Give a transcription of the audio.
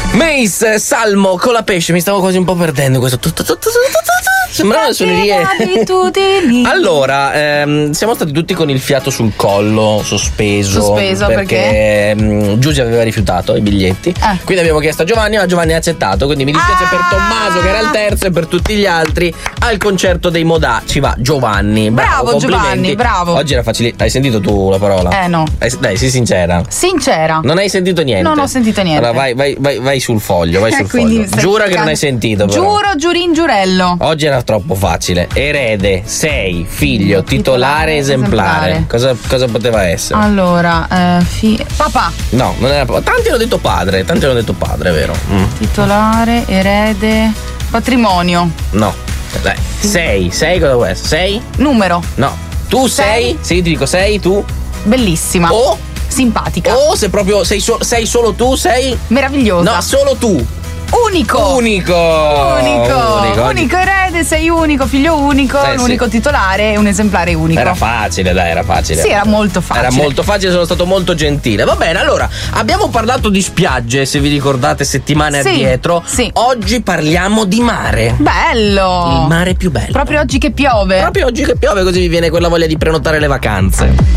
Mace, Salmo con la pesce, mi stavo quasi un po' perdendo questo. Sembrava le suonerie. Allora, siamo stati tutti con il fiato sul collo, sospeso perché Giusy aveva rifiutato i biglietti. Quindi abbiamo chiesto a Giovanni, ma Giovanni ha accettato. Quindi mi dispiace per Tommaso, che era il terzo, e per tutti gli altri. Al concerto dei Modà ci va Giovanni. Bravo Giovanni, bravo. Oggi era facile. Hai sentito tu la parola? No. Dai, sii sincera. Sincera. Non hai sentito niente? Non ho sentito niente. Allora vai sul foglio, vai sul foglio. Giura che non hai sentito, però. Giurin, giurello. Oggi era troppo facile. Erede, sei, figlio, titolare, esemplare. Cosa poteva essere? Allora, papà. No, non era papà. Tanti hanno detto padre, vero? Titolare, erede, patrimonio. No. Dai. Sei cosa può essere? Sei? Numero. No. Tu sei? Sì, ti dico sei, tu? Bellissima. O? Simpatica. O se proprio sei solo tu, sei? Meravigliosa. No, solo tu. Unico erede, sei unico, figlio unico, l'unico titolare e un esemplare unico. Era facile. Sì, era molto facile. Sono stato molto gentile. Va bene, allora, abbiamo parlato di spiagge, se vi ricordate, settimane addietro. Sì. Oggi parliamo di mare. Bello! Il mare più bello. Proprio oggi che piove, così vi viene quella voglia di prenotare le vacanze.